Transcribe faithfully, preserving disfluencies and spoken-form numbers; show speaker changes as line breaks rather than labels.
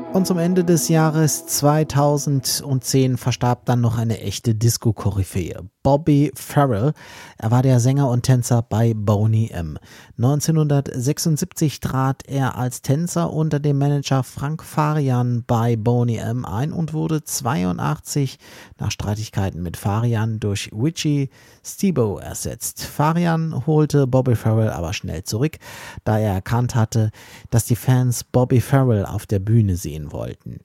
Und zum Ende des Jahres zweitausendzehn verstarb dann noch eine echte Disco-Koryphäe, Bobby Farrell. Er war der Sänger und Tänzer bei Boney M. neunzehnhundertsechsundsiebzig trat er als Tänzer unter dem Manager Frank Farian bei Boney M. ein und wurde zweiundachtzig nach Streitigkeiten mit Farian durch Richie Stevo ersetzt. Farian holte Bobby Farrell aber schnell zurück, da er erkannt hatte, dass die Fans Bobby Farrell auf der Bühne sehen wollten.